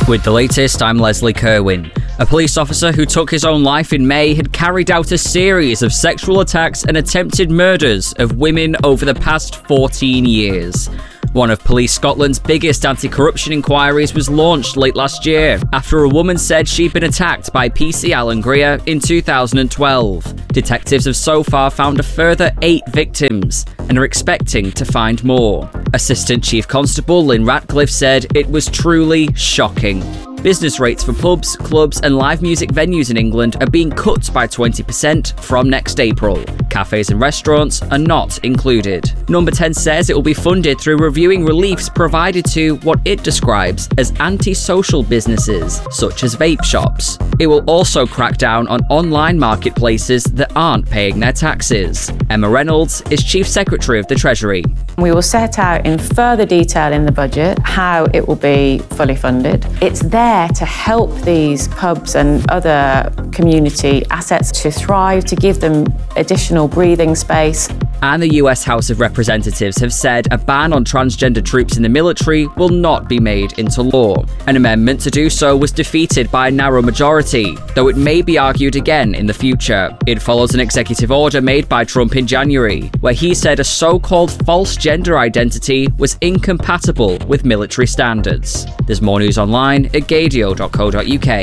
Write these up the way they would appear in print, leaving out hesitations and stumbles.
With the latest, I'm Leslie Kerwin. A police officer who took his own life in May had carried out a series of sexual attacks and attempted murders of women over the past 14 years. One of Police Scotland's biggest anti-corruption inquiries was launched late last year after a woman said she'd been attacked by PC Alan Greer in 2012. Detectives have so far found a further 8 victims and are expecting to find more. Assistant Chief Constable Lynn Ratcliffe said it was truly shocking. Business rates for pubs, clubs and live music venues in England are being cut by 20% from next April. Cafes and restaurants are not included. Number 10 says it will be funded through reviewing reliefs provided to what it describes as antisocial businesses, such as vape shops. It will also crack down on online marketplaces that aren't paying their taxes. Emma Reynolds is Chief Secretary of the Treasury. We will set out in further detail in the budget how it will be fully funded. It's there to help these pubs and other community assets to thrive, to give them additional breathing space. And the US House of Representatives have said a ban on transgender troops in the military will not be made into law. An amendment to do so was defeated by a narrow majority, though it may be argued again in the future. It follows an executive order made by Trump in January, where he said a so-called false gender identity was incompatible with military standards. There's more news online at gaydio.co.uk.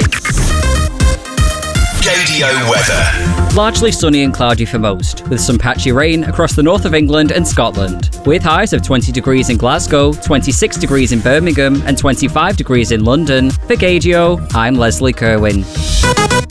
Gaydio weather. Largely sunny and cloudy for most, with some patchy rain across the north of England and Scotland. With highs of 20 degrees in Glasgow, 26 degrees in Birmingham and 25 degrees in London. For Gaydio, I'm Leslie Kerwin.